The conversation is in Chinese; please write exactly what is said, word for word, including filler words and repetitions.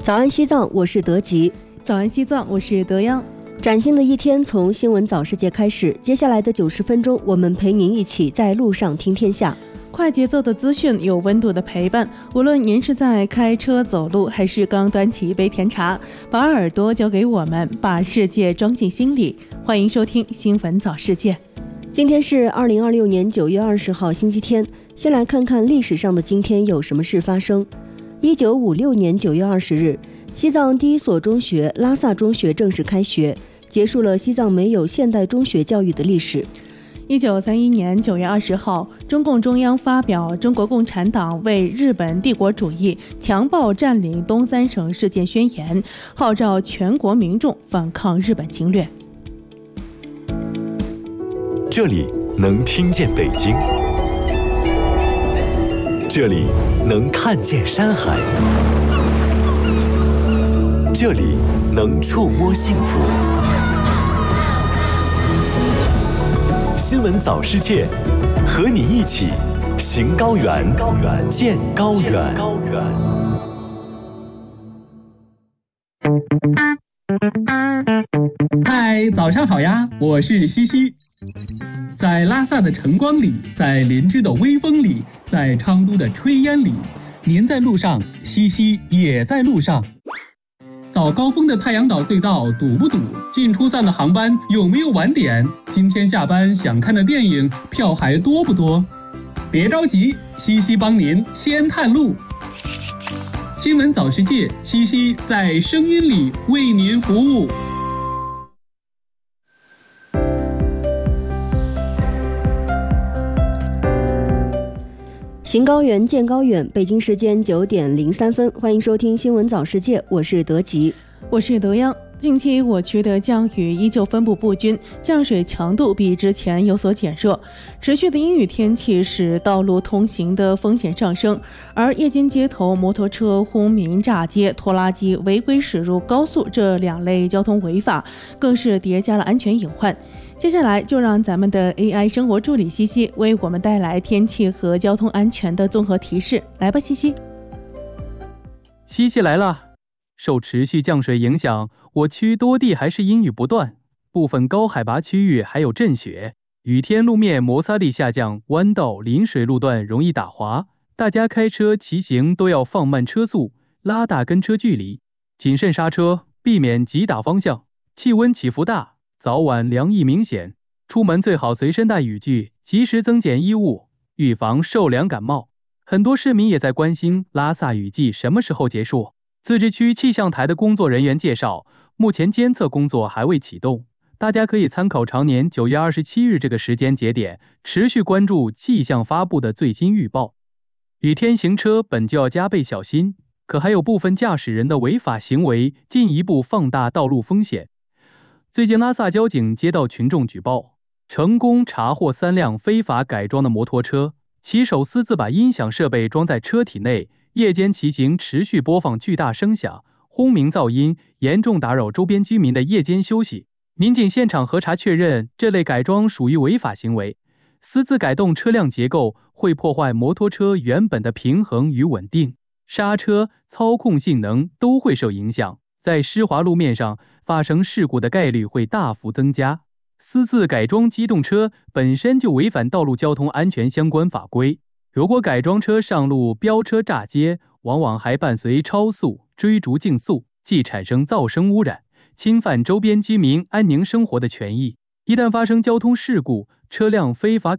早安西藏，我是德吉。 早安西藏，我是德央。 崭新的一天从新闻早世界开始，接下来的九十分钟，我们陪您一起在路上听天下。 快节奏的资讯，有温度的陪伴。无论您是在开车、走路，还是刚端起一杯甜茶，把耳朵交给我们，把世界装进心里。欢迎收听新闻早世界。 今天是二零二六年九月二十号，星期天。先来看看历史上的今天有什么事发生。一九五六年九月二十日，西藏第一所中学拉萨中学正式开学，结束了西藏没有现代中学教育的历史。 一九三一年九月二十号，中共中央发表《中国共产党为日本帝国主义强暴占领东三省事件宣言》，号召全国民众反抗日本侵略。 这里能听见北京，这里能看见山海，这里能触摸幸福。新闻早世界，和你一起行高原，见高原。 嗨，早上好呀，我是西西。在拉萨的晨光里，在林芝的微风里，在昌都的炊烟里，您在路上，西西也在路上。早高峰的太阳岛隧道堵不堵？进出站的航班有没有晚点？今天下班想看的电影票还多不多？别着急，西西帮您先探路。新闻早世界，西西在声音里为您服务。 行高原，见高远。北京时间九点零三分，欢迎收听新闻早世界，我是德吉， 我是德央。近期我区的降雨依旧分布不均，降水强度比之前有所减弱。持续的阴雨天气使道路通行的风险上升，而夜间街头摩托车轰鸣炸街、拖拉机违规驶入高速这两类交通违法，更是叠加了安全隐患。接下来就让咱们的 A I 生活助理西西为我们带来天气和交通安全的综合提示。来吧，西西。 西西来了。受持续降水影响，我区多地还是阴雨不断，部分高海拔区域还有阵雪。雨天路面摩擦力下降，弯道临水路段容易打滑，大家开车骑行都要放慢车速，拉大跟车距离，谨慎刹车，避免急打方向。气温起伏大，早晚凉意明显，出门最好随身带雨具，及时增减衣物，预防受凉感冒。很多市民也在关心拉萨雨季什么时候结束。自治区气象台的工作人员介绍，目前监测工作还未启动，大家可以参考常年九月二十七日这个时间节点，持续关注气象发布的最新预报。雨天行车本就要加倍小心，可还有部分驾驶人的违法行为进一步放大道路风险。最近拉萨交警接到群众举报，成功查获三辆非法改装的摩托车，骑手私自把音响设备装在车体内，夜间骑行持续播放巨大声响，轰鸣噪音严重打扰周边居民的夜间休息。民警现场核查确认，这类改装属于违法行为。私自改动车辆结构会破坏摩托车原本的平衡与稳定，刹车、操控性能都会受影响，在湿滑路面上发生事故的概率会大幅增加。私自改装机动车本身就违反道路交通安全相关法规。如果改装车上路飙车炸街，往往还伴随超速、追逐竞速，既产生噪声污染，侵犯周边居民安宁生活的权益。一旦发生交通事故，车辆非法